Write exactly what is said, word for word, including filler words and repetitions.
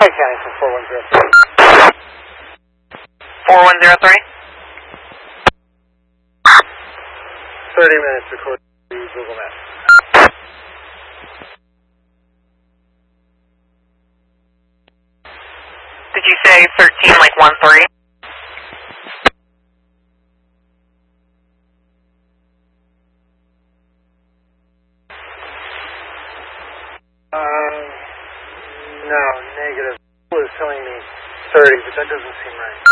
County for four one zero three. four one zero three? thirty minutes according to Google Maps. Did you say thirteen like one three? Um, no, negative. It was telling me thirty, but that doesn't seem right.